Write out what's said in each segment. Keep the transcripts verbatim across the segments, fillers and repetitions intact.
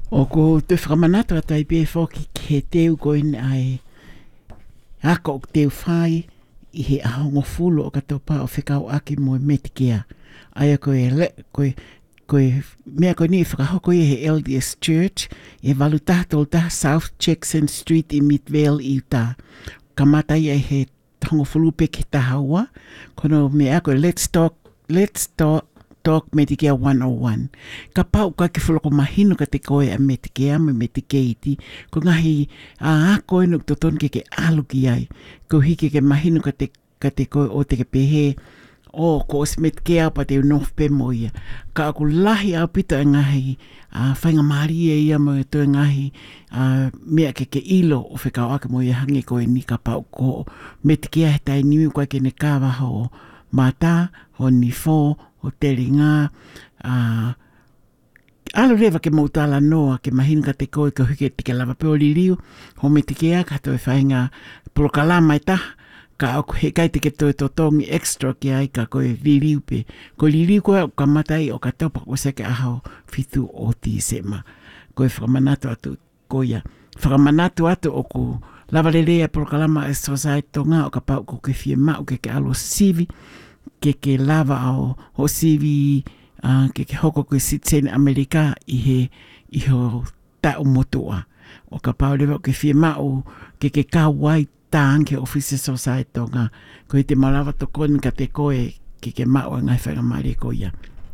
O ko te whakamanata tai pē whoki ke teu koin ai ako o teu whai i he ahongo fulo o katoa pā o whekau aki mo metikea. Aia koe le, koe, koe mea koe ni whakahoko i he L D S Church i he walu tātou tā South Jackson Street i Midvale i tā. Kamata i he hongo fulu pe ke tahaua. Kono mea koe let's talk, let's talk, talk Medicare one oh one. Ka pau ka ke whalako mahino ka te koe a Medicare me Medicaid iti. Ko ngahi a a koe nuk toton ke ke aluki ai. Ko hike ke mahino ka te, ka te koe o te ke pehe. O ko os Medicare pa te unof pe moia. Ka aku lahi au pita ngahi a whainga maria ia mo e toi ngahi a mea ke ke ilo o whekau ake moia hangi koe ni ka pau ko Medicare he tai nimi koe ke ne kāwaha o mata, o ni fo, o te ringa, uh, alo rewa ke mautala noa ke mahinu ka te koe ka huke te ke lava pe o liriu, ho me te kea ka toi whainga polokalama i taha, ka au he kai te ke toi totongi extra ke ai ka koe liriu pe. Ko liriu koe o ka matai o ka taupa o seke ahau fitu o ti sema. Koe whakamanatu atu koia. Whakamanatu atu o ku lava lelea polokalama e society tonga o ka pau ko ke fie mau ke ke alo sivi, ke ke lava o ho sivi uh, ke ke hoko koe Citizen Amerika i he i ho tau motua. O ka pau lewa ke fie mau ke ke kawai tāng ke Office Society tonga ko i te malawa to koni ka te koe ke ke mau a ngai whainga maare koia.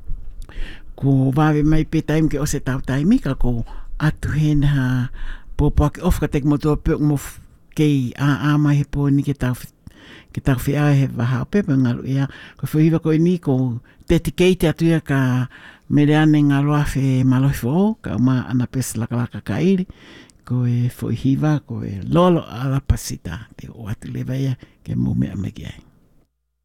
Ko wawe mai pe taim ke o se tau taimi ka ko atu hena popo ke of ka te motua pe mo kei a a mai he po ni ke tau ke tau whia he waha o pepe ngaru ia. Ko whiwa koe ni ko dedicate atu ia ka mereane ngalo awhe maloi fo ka uma ana pesa laka laka ka iri. Ko e whoihiwa ko e lolo ala pasita te o atu lewa ia ke mume amegi ai.